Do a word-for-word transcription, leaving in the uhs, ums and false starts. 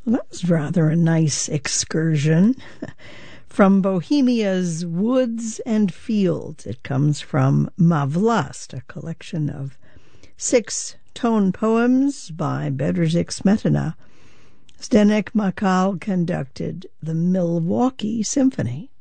Well, that was rather a nice excursion from Bohemia's woods and fields. It comes from Ma Vlast, a collection of six tone poems by Bedřich Smetana. Zdeněk Makal conducted the Milwaukee Symphony.